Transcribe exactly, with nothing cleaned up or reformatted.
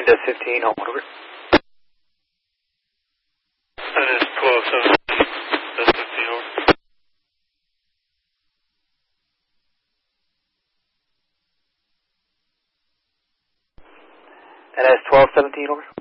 N S fifteen, home over. That is twelve seventeen, N S fifteen, over. N S twelve seventeen, over.